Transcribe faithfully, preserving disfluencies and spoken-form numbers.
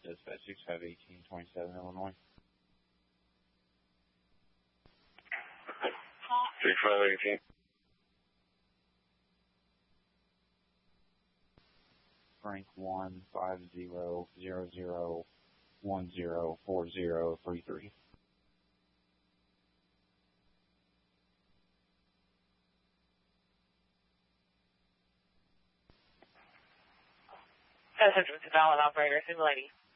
dispatch six five one eight twenty-seven Illinois. six five eighteen. Frank one five zero zero zero one zero four zero three three. That's a valid operator. Who's the lady?